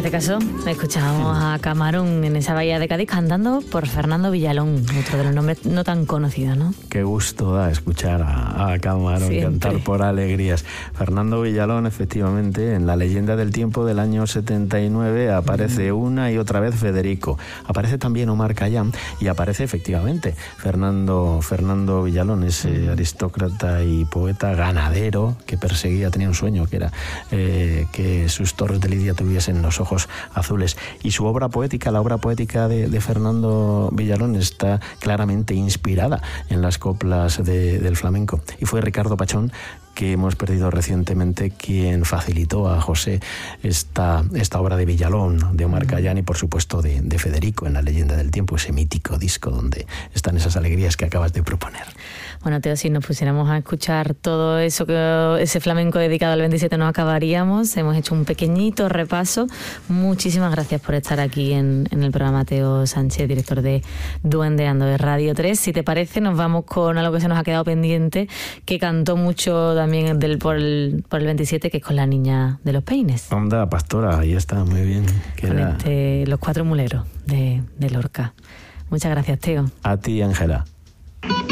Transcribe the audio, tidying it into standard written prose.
este caso escuchábamos a Camarón en esa bahía de Cádiz cantando por Fernando Villalón, otro de los nombres no tan conocidos, ¿no? Qué gusto da escuchar a Camarón cantar por alegrías. Fernando Villalón, efectivamente, en La leyenda del tiempo del año 79 aparece una y otra vez Federico. Aparece también Omar Khayyam y aparece efectivamente Fernando Villalón, ese aristócrata y poeta ganadero que perseguía, tenía un sueño que era que sus toros de Lidia tuviesen los ojos azules. Y su obra poética, la obra poética de Fernando Villalón, está claramente inspirada en las coplas del flamenco. Y fue Ricardo Pachón, que hemos perdido recientemente, quien facilitó a José esta obra de Villalón, de Omar Khayyam y por supuesto de Federico en La leyenda del tiempo, ese mítico disco donde están esas alegrías que acabas de proponer. Bueno, Teo, si nos pusiéramos a escuchar todo eso, ese flamenco dedicado al 27, no acabaríamos. Hemos hecho un pequeñito repaso. Muchísimas gracias por estar aquí en el programa, Teo Sánchez, director de Duendeando de Radio 3. Si te parece, nos vamos con algo que se nos ha quedado pendiente, que cantó mucho también por el 27, que es con La niña de los peines. Onda, pastora, ahí está, muy bien. Los cuatro muleros de Lorca. Muchas gracias, Teo. A ti, Ángela.